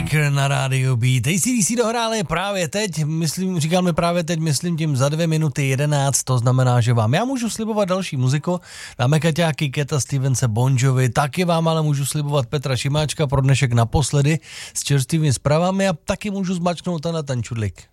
Breaker na rádiu Beat. AC/DC dohráli právě teď, myslím tím za 2 minuty 11, to znamená, že vám já můžu slibovat další muziku, dáme Kaťáky, Keta Stevense, Bon Jovi, taky vám ale můžu slibovat Petra Šimáčka pro dnešek naposledy s čerstvými zprávami a taky můžu zmačknout ten čudlik.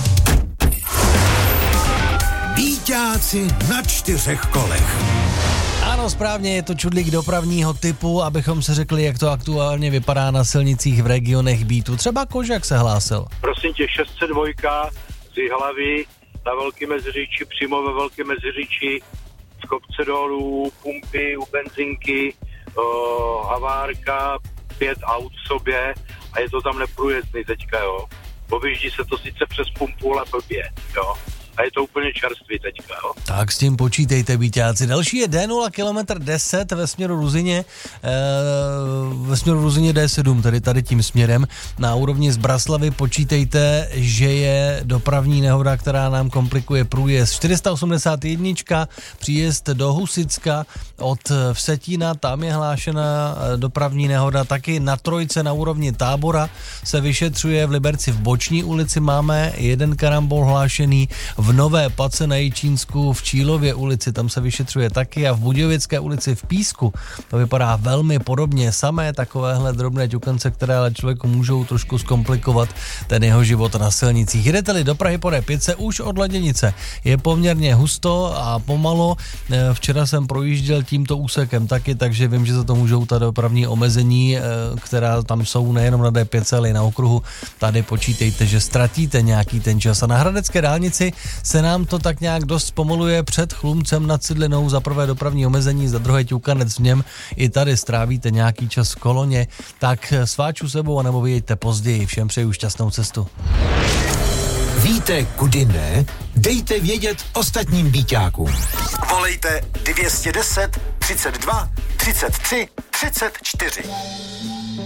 Bíťáci na 4 kolech. Ano, správně, je to čudlík dopravního typu, abychom se řekli, jak to aktuálně vypadá na silnicích v regionech Beatu. Třeba Kožak se hlásil. Prosím tě, 602 z Jihlavy na Velký Meziříčí, přímo ve Velkém Meziříčí, z kopce dolů, pumpy u benzinky, havárka, 5 aut v sobě a je to tam neprůjezdný teďka, jo. Objíždí se to sice přes pumpu, ale blbě, jo. A je to úplně čerstvý teďka, jo? Tak s tím počítejte, bíťáci. Další je D0 kilometr 10 ve směru Ruzyně, D7, tedy tady tím směrem. Na úrovni z Braslavy počítejte, že je dopravní nehoda, která nám komplikuje průjezd. 481, příjezd do Husicka od Vsetína, tam je hlášena dopravní nehoda. Taky na Trojce na úrovni Tábora se vyšetřuje, v Liberci v Boční ulici máme jeden karambol hlášený, v Nové Pace na Jičínsku v Čílově ulici, tam se vyšetřuje taky a v Budějovické ulici v Písku to vypadá velmi podobně, samé takovéhle drobné ťukance, které ale člověku můžou trošku zkomplikovat ten jeho život na silnicích. Jdete-li do Prahy po D5 už od Laděnice je poměrně husto a pomalo, včera jsem projížděl tímto úsekem taky, takže vím, že za to můžou ta dopravní omezení, která tam jsou nejenom na D5, ale i na okruhu, tady počítejte, že ztratíte nějaký ten čas a na hradecké dálnici se nám to tak nějak dost zpomaluje před Chlumcem nad Cidlinou, za prvé dopravní omezení, za druhé ťukanec v něm, i tady strávíte nějaký čas v koloně, tak sváču sebou anebo vyjeďte později, všem přeju šťastnou cestu. Víte, kudy ne? Dejte vědět ostatním bíťákům. Volejte 210 32 33 34.